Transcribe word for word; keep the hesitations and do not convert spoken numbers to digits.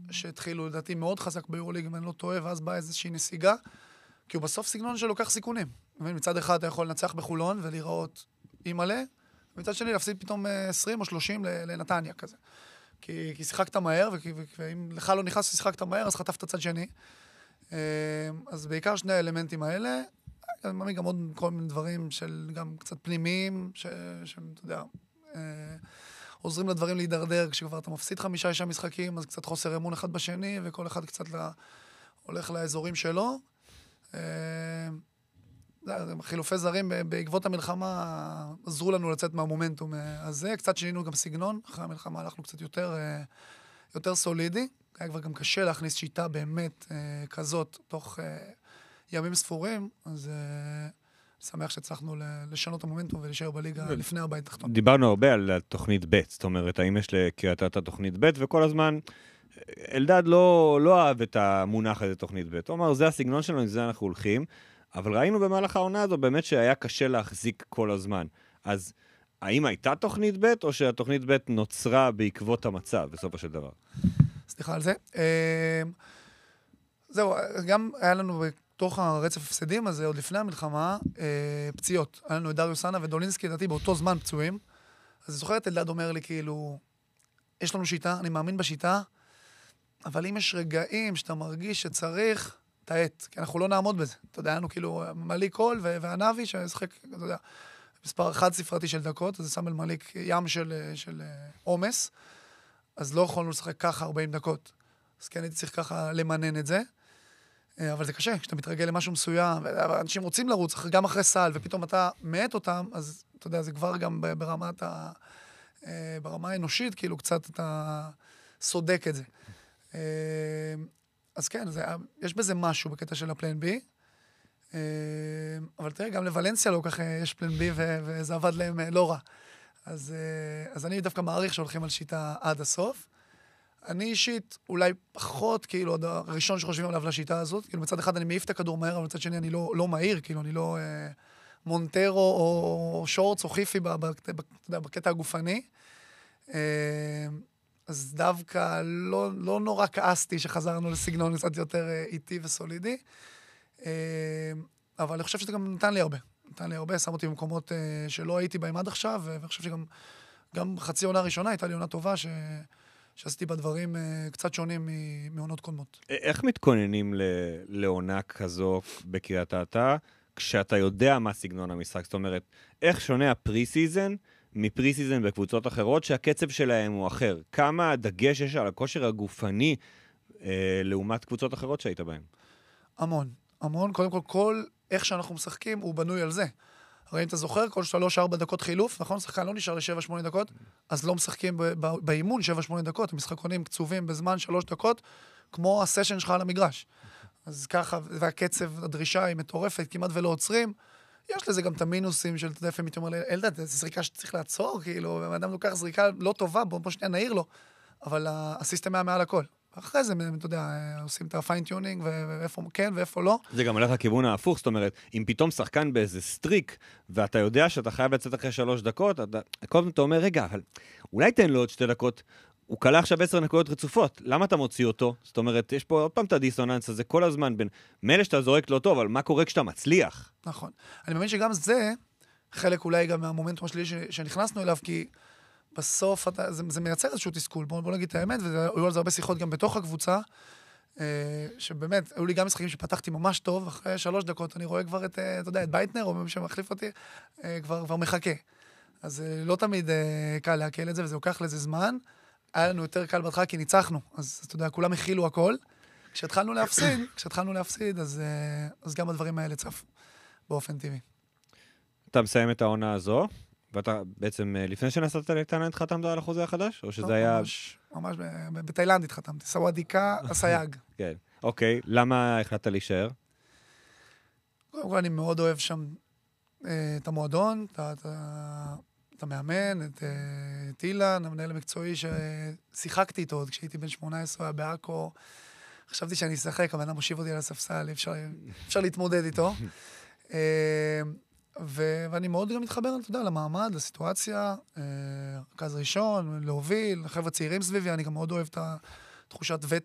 שהתחילו, לדעתי, מאוד חזק ביורוליג, אם אני לא טועה, ואז באה איזושהי נסיגה, כי הוא בסוף סגנון שלוקח סיכונים. מצד אחד אתה יכול לנצח בחולון ולראות אי מלא, ומצד שני להפסיד פתאום עשרים או שלושים לנתניה כזה. כי, כי שיחקת מהר, ואם לך לא נכנס ושיחקת מהר, אז חטפת צד שני. אז בעיקר שני האלמנטים האלה, אני מאמין גם עוד כל מיני דברים של גם קצת פנימיים, שהם, אתה יודע, עוזרים לדברים להידרדר, כשכבר אתה מפסיד חמישה אישה משחקים, אז קצת חוסר אמון אחד בשני, וכל אחד קצת לה, הולך לאזורים שלו. חילופי זרים בעקבות המלחמה עזרו לנו לצאת מהמומנטום הזה, קצת שינינו גם סגנון, אחרי המלחמה הלכנו קצת יותר, יותר סולידי, היה כבר גם קשה להכניס שיטה באמת כזאת תוך ימים ספורים, אז שמח שהצלחנו לשנות המומנטום ולהישאר בליגה לפני הבית תחתון. דיברנו הרבה על תוכנית ב', זאת אומרת, האם יש לקריית אתא תוכנית ב', וכל הזמן אלדד לא, לא אהב את המונח הזה תוכנית ב', הוא אמר, זה הסגנון שלנו, עם זה אנחנו הולכים, אבל ראינו במהלך העונה הזו באמת שהיה קשה להחזיק כל הזמן. אז האם הייתה תוכנית ב' או שהתוכנית ב' נוצרה בעקבות המצב בסופו של דבר? סליחה על זה. זהו, גם היה לנו בתוך הרצף הפסדים הזה, עוד לפני המלחמה, פציעות. היה לנו את דריו סאנה ודולינסקי, לדעתי, באותו זמן פצועים. אז אני זוכרת, אלדד אומר לי, כאילו, יש לנו שיטה, אני מאמין בשיטה, אבל אם יש רגעים שאתה מרגיש שצריך, תעט, כי אנחנו לא נעמוד בזה. אתה יודע, היינו כאילו מליק קול והנבי, ששחק, אתה יודע, מספר אחד ספרתי של דקות, אז זה שם על מליק ים של, של אומס, אז לא יכולנו לשחק ככה ארבעים דקות. אז כן, הייתי צריך ככה למנן את זה, אבל זה קשה, כשאתה מתרגל למשהו מסוים, ואנשים רוצים לרוץ, גם אחרי סל, ופתאום אתה מעט אותם, אז אתה יודע, זה כבר גם ברמת ה... ברמה האנושית, כאילו קצת אתה סודק את זה. אז כן, זה, יש בזה משהו בקטע של הפלן בי, אבל תראה, גם לוולנסיה לא ככה יש פלן בי, וזה עבד להם לא רע. אז, אז אני דווקא מעריך שהולכים על שיטה עד הסוף. אני אישית אולי פחות, כאילו, הראשון שחושבים עליו לשיטה הזאת, כאילו מצד אחד אני מעיף את הכדור מהר, אבל מצד שני אני לא, לא מהיר, כאילו אני לא אה, מונטרו או שורץ או חיפי בקטע הגופני. אה, אז דווקא לא, לא נורא כעסתי שחזרנו לסגנון קצת יותר איטי וסולידי, אבל אני חושב שזה גם נתן לי הרבה. נתן לי הרבה, שם אותי במקומות שלא הייתי בהם עד עכשיו, ואני חושב שגם גם חצי עונה ראשונה הייתה לי עונה טובה, ש... שעשיתי בדברים קצת שונים מעונות קודמות. איך מתכוננים ל... לעונה כזו בקריית אתא, כשאתה יודע מה סגנון המשחק? זאת אומרת, איך שונה הפרי-סיזן מפרי-סיזן בקבוצות אחרות, שהקצב שלהם הוא אחר? כמה דגש יש על הכושר הגופני אה, לעומת קבוצות אחרות שהיית בהן? המון, המון. קודם כל, כל איך שאנחנו משחקים הוא בנוי על זה. הרי אם אתה זוכר, כל שלוש ארבע דקות חילוף, נכון? שחקן לא נשאר ל-שבע שמונה דקות, אז לא משחקים באימון שבע שמונה דקות, המשחקונים קצובים בזמן שלוש דקות, כמו הסשן שלך על המגרש. אז ככה, והקצב, הדרישה היא מטורפת, כמעט ולא עוצרים. יש לזה גם את המינוסים של, אתה יודע, לפעמים אומר לי, אלדד, זו זריקה שצריך לעצור, כאילו, האדם לוקח זריקה לא טובה, בוא, בוא שנייה נעיר לו, אבל הסיסטם היה מעל הכל. אחרי זה, אתה יודע, עושים את הפיינטיונינג, ואיפה כן ואיפה לא. זה גם הולך לכיוון ההפוך, זאת אומרת, אם פתאום שחקן באיזה סטריק, ואתה יודע שאתה חייב לצאת אחרי שלוש דקות, אתה, קודם אתה אומר, רגע, אבל אולי תן לו עוד שתי דקות, הוא קלה עכשיו עשר נקודות רצופות, למה אתה מוציא אותו? זאת אומרת, יש פה עוד פעם את הדיסוננס הזה, כל הזמן בין מילא שאתה זורק לא טוב, אבל מה קורה כשאתה מצליח? נכון. אני מאמין שגם זה, חלק אולי גם מהמומנטום השלילי שנכנסנו אליו, כי בסוף אתה, זה, זה מייצר איזשהו תסכול, בוא, בוא נגיד את האמת, והיו על זה הרבה שיחות גם בתוך הקבוצה, שבאמת, היו לי גם משחקים שפתחתי ממש טוב, אחרי שלוש דקות אני רואה כבר את, אתה יודע, את בייטנר, או מי שמחליף אותי, כבר, כבר מחכה. אז לא תמיד קל להקל את זה, וזה לוקח לזה זמן. היה לנו יותר קל בהתחלה, כי ניצחנו. אז אתה יודע, כולם הכילו הכל. כשהתחלנו להפסיד, כשהתחלנו להפסיד, אז, אז גם הדברים האלה צפו, באופן טבעי. אתה מסיים את העונה הזו, ואתה בעצם, לפני שנסעת לנתניה, התחתמת על החוזה החדש? או שזה היה... ממש, ממש בתאילנד התחתמתי. סוואדיקה, הסייג. כן. אוקיי, למה החלטת להישאר? קודם כל, אני מאוד אוהב שם את המועדון, את המאמן, את אילן, המנהל המקצועי ששיחקתי איתו עוד כשהייתי בן שמונה עשרה בעכו. חשבתי שאני אשחק, אבל אני מושיב אותי על הספסל, אפשר להתמודד איתו. ואני מאוד גם מתחבר, אתה יודע, למעמד, לסיטואציה, רכז ראשון, להוביל, חבר'ה צעירים סביבי, אני גם מאוד אוהב את התחושת ותק